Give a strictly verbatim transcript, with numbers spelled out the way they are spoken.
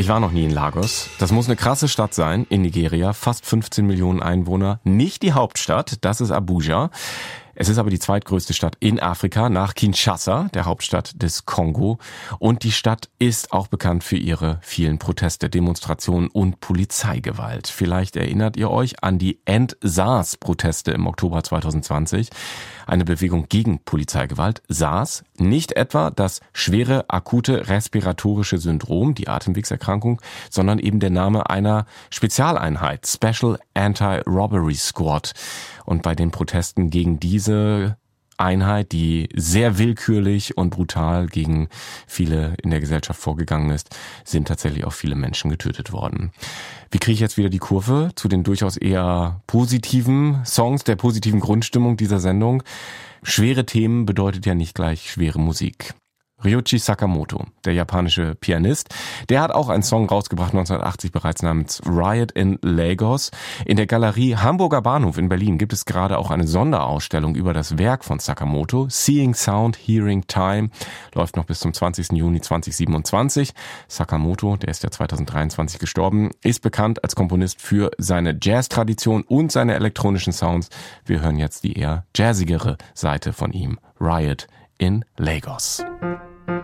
Ich war noch nie in Lagos. Das muss eine krasse Stadt sein in Nigeria. Fast fünfzehn Millionen Einwohner. Nicht die Hauptstadt, das ist Abuja. Es ist aber die zweitgrößte Stadt in Afrika nach Kinshasa, der Hauptstadt des Kongo. Und die Stadt ist auch bekannt für ihre vielen Proteste, Demonstrationen und Polizeigewalt. Vielleicht erinnert ihr euch an die End-SARS-Proteste im Oktober zwanzig zwanzig. Eine Bewegung gegen Polizeigewalt. SARS, nicht etwa das schwere akute respiratorische Syndrom, die Atemwegserkrankung, sondern eben der Name einer Spezialeinheit, Special Anti-Robbery Squad. Und bei den Protesten gegen diese Einheit, die sehr willkürlich und brutal gegen viele in der Gesellschaft vorgegangen ist, sind tatsächlich auch viele Menschen getötet worden. Wie kriege ich jetzt wieder die Kurve zu den durchaus eher positiven Songs, der positiven Grundstimmung dieser Sendung? Schwere Themen bedeutet ja nicht gleich schwere Musik. Ryuichi Sakamoto, der japanische Pianist, der hat auch einen Song rausgebracht neunzehnhundertachtzig bereits namens Riot in Lagos. In der Galerie Hamburger Bahnhof in Berlin gibt es gerade auch eine Sonderausstellung über das Werk von Sakamoto. Seeing Sound, Hearing Time läuft noch bis zum zwanzigsten Juni zweitausendsiebenundzwanzig. Sakamoto, der ist ja zweitausenddreiundzwanzig gestorben, ist bekannt als Komponist für seine Jazz-Tradition und seine elektronischen Sounds. Wir hören jetzt die eher jazzigere Seite von ihm. Riot in Lagos.